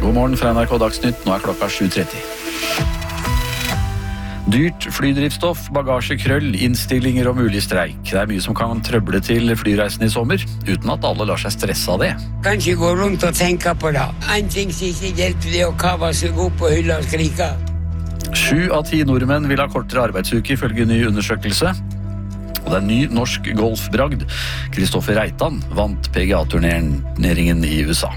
God morgen fra NRK Dagsnytt, nå klokka 7:30. Dyrt flydrivstoff, bagasjekrøll, innstillinger og mulig streik. Det mye som kan trøble til flyreisen i sommer, uten at alle lar seg stresse av det. Kan ikke gå rundt og tenke på det. En ting som ikke hjelper det å kave seg opp på hylla og skrike. 7 av 10 nordmenn vil ha kortere arbeidsuke ifølge ny undersøkelse. Og det en ny norsk golfbragd. Kristoffer Reitan vant PGA-turneringen i USA.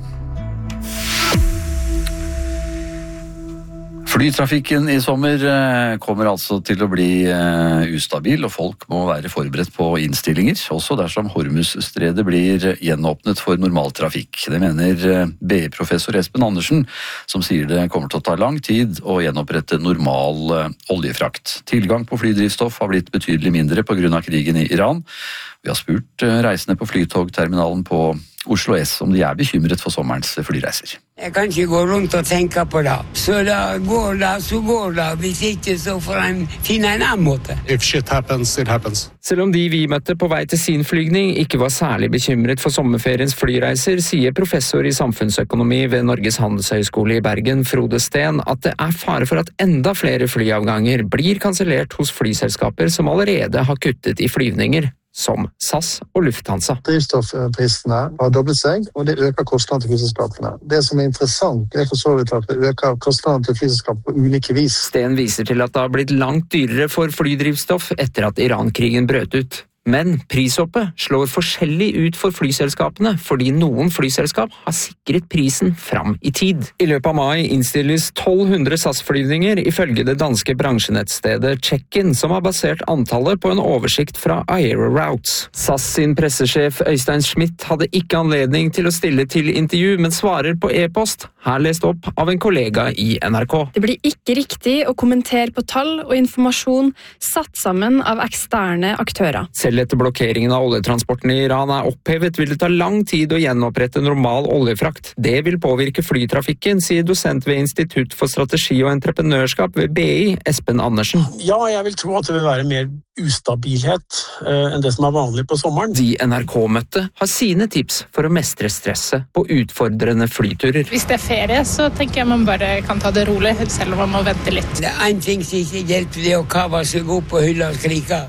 Flytrafikken i sommer kommer altså til å bli ustabil, og folk må være forberedt på innstillinger, også dersom Hormuzstredet blir gjenåpnet for normaltrafikk. Det mener BI-professor Espen Andersen, som sier det kommer til å ta lang tid å gjenopprette normal oljefrakt. Tilgang på flydrivstoff har blitt betydelig mindre på grunn av krigen i Iran. Vi har spurt reisende på flytogterminalen på Oslo S om de bekymret for sommerens flyreiser. Jeg kan ikke gå rundt og tenke på det. Så da går det, så går det. Hvis ikke, så får en finne en annen måte. If shit happens, it happens. Selv om de vi møtte på vei til sin flygning ikke var særlig bekymret for sommerferiens flyreiser, sier professor i samfunnsøkonomi ved Norges handelshøyskole i Bergen, Frode Steen, at det fare for at enda flere flyavganger blir kansellert hos flyselskaper som allerede har kuttet i flyvninger, som SAS og Lufthansa. Drivstoffprisene har doblet seg, og det øker kostnadene til flyselskapene. Det som er interessant, er for så vidt at det øker kostnadene til flyselskap på ulike vis. Sten viser til at det har blitt langt dyrere for flydrivstoff etter at Iran-krigen brøt ut. Men prishoppet slår forskjellig ut for flyselskapene, fordi noen flyselskap har sikret prisen fram i tid. I løpet av mai innstilles 1200 SAS-flyvninger ifølge det danske bransjenettstedet Check-in, som har basert antallet på en oversikt fra Aeroroutes. SAS sin pressesjef Øystein Schmidt hadde ikke anledning til å stille til intervju, men svarer på e-post, her lest opp av en kollega i NRK. Det blir ikke riktig å kommentere på tall og informasjon satt sammen av eksterne aktører. Selv etter blokkeringen av oljetransporten i Iran opphevet, vil det ta lang tid å gjenopprette normal oljefrakt. Det vil påvirke flytrafikken, sier dosent ved Institutt for strategi og entreprenørskap ved BI, Espen Andersen. Ja, jeg vil tro at det vil være mer ustabilhet enn det som er vanlig på sommeren. De NRK-møtte har sine tips for å mestre stresset på utfordrende flyturer. Hvis det ferie, så tenker jeg man bare kan ta det rolig, selv om man må vente litt. Det en ting som ikke hjelper det å kave seg opp på hylla og skrike.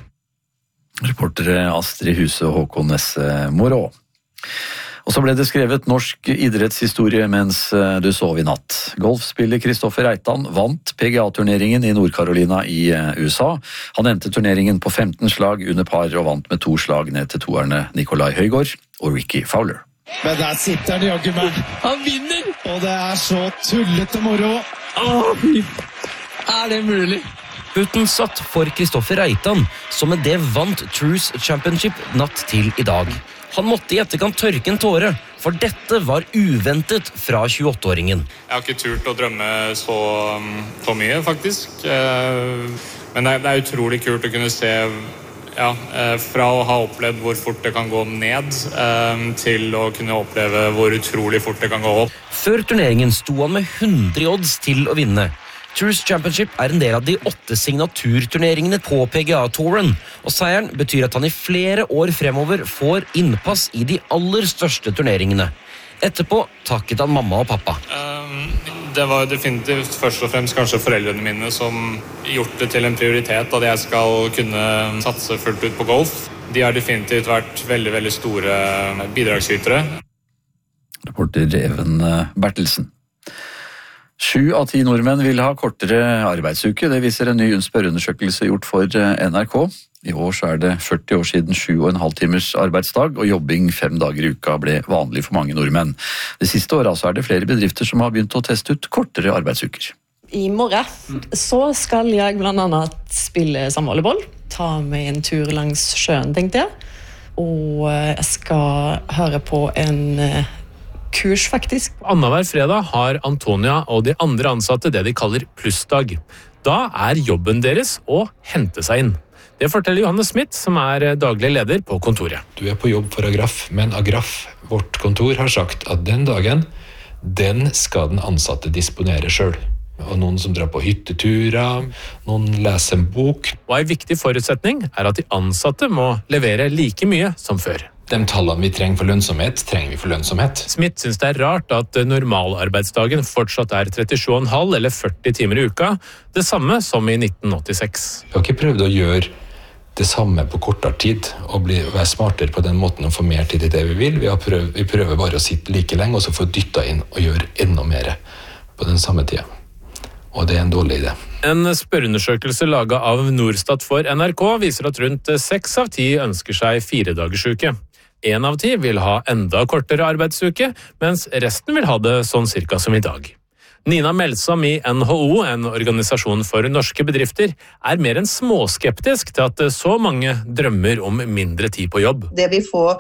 Reportere Astrid Huse og Håkon Nesse Morå. Og så ble det skrevet norsk idrettshistorie mens du sov i natt. Golfspiller Kristoffer Reitan vant PGA-turneringen i Nord-Carolina i USA. Han endte turneringen på 15 slag under par og vant med 2 slag ned til toerne Nicolai Højgaard og Ricky Fowler. Men der sitter han jaggu meg. Han vinner! Og det så tullete moro. Fy! Det mulig? Putten satt for Kristoffer Reitan, som med det vant Truce Championship natt til i dag. Han måtte i etterkant tørke en tåre, for dette var uventet fra 28-åringen. Jeg har ikke turt å drømme så mye, faktisk. Men det utrolig kult å kunne se, fra å ha opplevd hvor fort det kan gå ned, til å kunne oppleve hvor utrolig fort det kan gå opp. Før turneringen sto han med 100 odds til å vinne. Truce Championship en del av de 8 signaturturneringene på PGA-touren, og seieren betyr at han i flere år fremover får innpass i de aller største turneringene. Etterpå takket han mamma og pappa. Det var definitivt først og fremst kanskje foreldrene mine som gjort det til en prioritet at jeg skal kunne satse fullt ut på golf. De har definitivt vært veldig, veldig store bidragsytere. Reporter Even Bertelsen. 7 av 10 nordmenn vil ha kortere arbeidsuke. Det viser en ny spørreundersøkelse gjort for NRK. I år så det 40 år siden 7,5 timers arbeidsdag, og jobbing 5 dager i uka ble vanlig for mange nordmenn. Det siste året så det flere bedrifter som har begynt å teste ut kortere arbeidsuker. I morgen så skal jeg blant annet spille samvolleyball, ta med en tur langs sjøen, tenkte jeg. Og jeg skal høre på en kurs, faktisk. Annenhver fredag har Antonia og de andre ansatte det de kaller plussdag. Da jobben deres å hente seg inn. Det forteller Johanne Smith, som daglig leder på kontoret. Du på jobb for Agraf, men Agraf, vårt kontor, har sagt at den dagen, den skal den ansatte disponere selv. Og noen som drar på hytteturer, noen leser en bok. Og en viktig forutsetning at de ansatte må levere like mye som før. De tallene vi trenger for lønnsomhet, trenger vi for lønnsomhet. Smith synes det rart at normalarbeidsdagen fortsatt 37,5 eller 40 timer i uka, det samme som i 1986. Vi har ikke prøvd å gjøre det samme på kortere tid, og være smartere på den måten og få mer tid til det vi vil. Vi prøver bare å sitte like lenge, og så få dyttet inn og gjøre enda mer på den samme tida. Og det en dårlig idé. En spørreundersøkelse laget av Norstat for NRK viser at rundt 6 av 10 ønsker seg 4-dagersuke. 1 av 10 vil ha enda kortere arbeidsuke, mens resten vil ha det sånn cirka som i dag. Nina Melsom i NHO, en organisasjon for norske bedrifter, mer enn småskeptisk til at så mange drømmer om mindre tid på jobb. Det vil få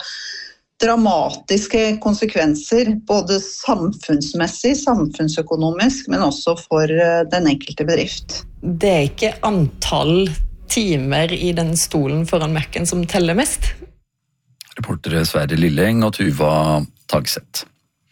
dramatiske konsekvenser, både samfunnsmessig, samfunnsøkonomisk, men også for den enkelte bedrift. Det ikke antall timer i den stolen foran Mac-en som teller mest. Reportere Sverre Lilleng og Tuva Tagseth.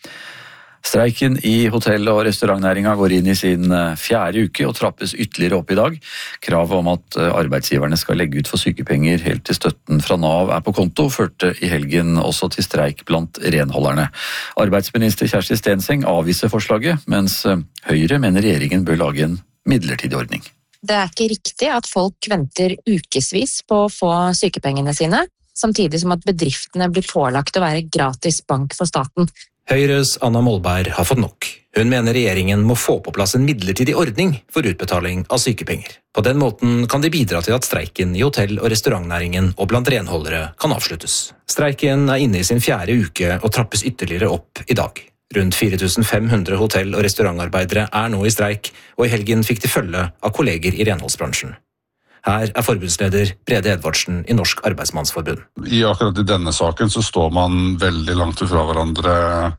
Streiken i hotell- og restaurantnæringa går inn i sin 4. uke og trappes ytterligere opp i dag. Kravet om at arbeidsgiverne skal legge ut for sykepenger helt til støtten fra Nav på konto, førte i helgen også til streik blant renholderne. Arbeidsminister Kjersti Stenseng avviser forslaget, mens Høyre mener regjeringen bør lage en midlertidig ordning. Det ikke riktig at folk venter ukesvis på å få sykepengene sine, samtidig som at bedriftene blir pålagt å være gratis bank for staten. Høyres Anna Molberg har fått nok. Hun mener regjeringen må få på plass en midlertidig ordning for utbetaling av sykepenger. På den måten kan de bidra til at streiken i hotell- og restaurantnæringen og blant renholdere kan avsluttes. Streiken inne i sin 4. uke og trappes ytterligere opp i dag. Rundt 4500 hotell- og restaurantarbeidere nå i streik, og i helgen fikk de følge av kolleger i renholdsbransjen. Her forbundsleder Brede Edvardsen i Norsk Arbeidsmannsforbund. I akkurat i denne saken så står man veldig langt fra hverandre,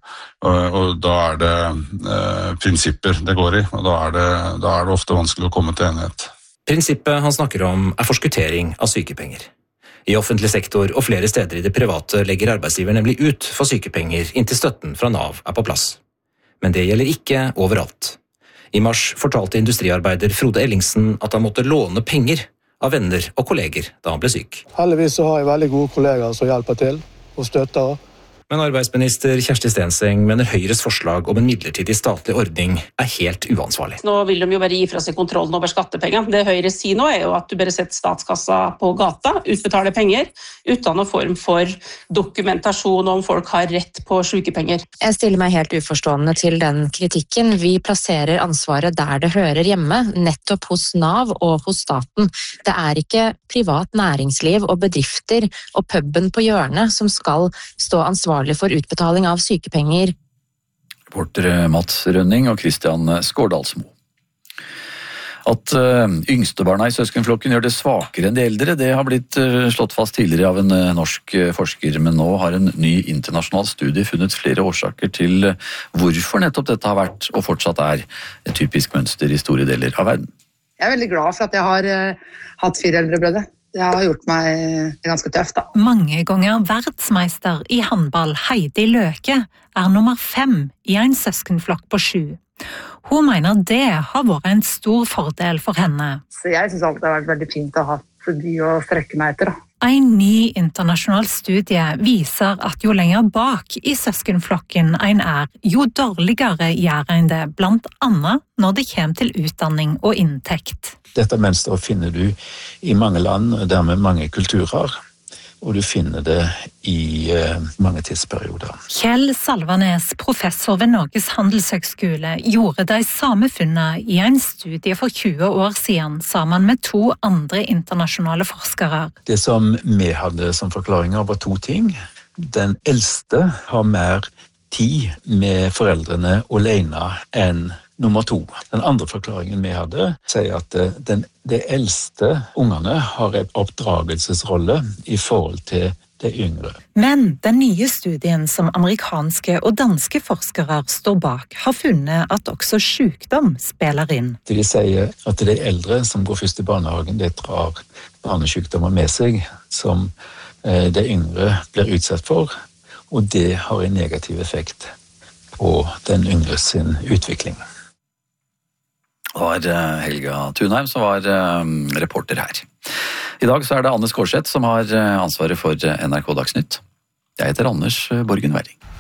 og da det prinsipper det går i, og da det ofte vanskelig å komme til enighet. Prinsippet han snakker om forskuttering av sykepenger. I offentlig sektor og flere steder i det private legger arbeidsgiver nemlig ut for sykepenger inntil støtten fra Nav på plass. Men det gjelder ikke overalt. I mars fortalte industriarbeider Frode Ellingsen at han måtte låne penger av venner og kolleger da han ble syk. Heldigvis så har jeg veldig gode kollegaer som hjelper til og støtter. Men arbeidsminister Kjersti Stenseng mener Høyres forslag om en midlertidig statlig ordning helt uansvarlig. Nå vil de jo bare gi fra seg kontrollen over skattepengene. Det Høyre sier nå jo at du bare setter statskassa på gata, utbetaler penger, uten noen form for dokumentasjon om folk har rett på sykepenger. Jeg stiller meg helt uforstående til den kritikken. Vi plasserer ansvaret der det hører hjemme, nettopp hos Nav og hos staten. Det ikke privat næringsliv og bedrifter og puben på hjørnet som skal stå ansvarlig for utbetaling av sykepenger. Reportere Mats Rønning og Christian Skårdalsmo. At yngstebarna i søskenflokken gjør det svakere enn de eldre, det har blitt slått fast tidligere av en norsk forsker, men nå har en ny internasjonal studie funnet flere årsaker til hvorfor nettopp dette har vært og fortsatt et typisk mønster i store deler av verden. Jeg veldig glad for at jeg har hatt 4 eldre brødre. Det har gjort meg ganske tøft, da. Mange ganger verdensmeister i håndball Heidi Løke nummer 5 i en søskenflokk på 7. Hun mener det har vært en stor fordel for henne. Så jeg synes alltid det har vært veldig fint å ha de å strekke meg etter, da. En ny internasjonal studie viser at jo lenger bak i søskenflokken en jo dårligere gjør en det, blant annet når det kommer til utdanning og inntekt. Dette mønsteret finner du i mange land, og dermed mange kulturer, og du finner det i mange tidsperioder. Kjell Salvanes, professor ved Norges handelshøgskole, gjorde de samme funnene i en studie for 20 år siden, sammen med 2 andre internasjonale forskere. Det som vi hadde som forklaringer var 2 ting. Den eldste har mer tid med foreldrene alene enn nummer 2. Den andre forklaringen vi hadde sier at de eldste ungene har en oppdragelsesrolle i forhold til de yngre. Men den nye studien som amerikanske og danske forskere står bak, har funnet at også sykdom spiller inn. De sier at de eldre som går først i barnehagen, de drar barnesykdommer med seg som de yngre blir utsatt for, og det har en negativ effekt på den yngre sin utvikling. Det var Helga Thunheim som var reporter her. I dag så det Anne Skårseth som har ansvaret for NRK Dagsnytt. Jeg heter Anders Borgen Werring.